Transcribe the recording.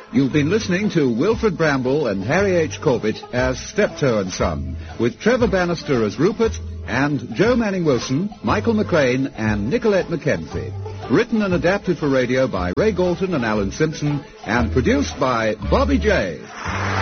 You've been listening to Wilfred Bramble and Harry H. Corbett as Steptoe and Son, with Trevor Bannister as Rupert and Joe Manning Wilson, Michael McCrane and Nicolette Mackenzie. Written and adapted for radio by Ray Galton and Alan Simpson, and produced by Bobby J.